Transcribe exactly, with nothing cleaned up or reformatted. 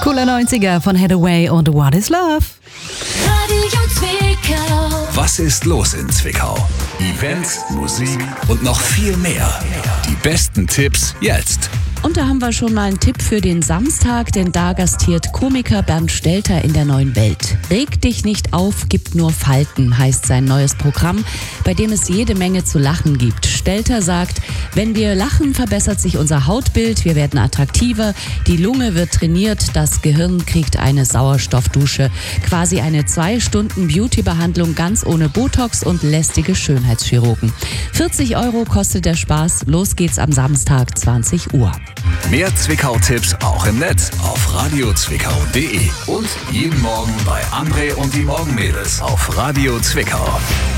Cooler neunziger von Hathaway und What is Love? Radio Zwickau. Was ist los in Zwickau? Events, Musik und noch viel mehr. Die besten Tipps jetzt. Und da haben wir schon mal einen Tipp für den Samstag, denn da gastiert Komiker Bernd Stelter in der Neuen Welt. Reg dich nicht auf, gib nur Falten, heißt sein neues Programm, bei dem es jede Menge zu lachen gibt. Stelter sagt, wenn wir lachen, verbessert sich unser Hautbild, wir werden attraktiver, die Lunge wird trainiert, das Gehirn kriegt eine Sauerstoffdusche. Quasi eine zwei Stunden Beauty-Behandlung ganz ohne Botox und lästige Schönheitschirurgen. vierzig Euro kostet der Spaß, los geht's am Samstag, zwanzig Uhr. Mehr Zwickau-Tipps auch im Netz auf radio zwickau punkt de und jeden Morgen bei André und die Morgenmädels auf Radio Zwickau.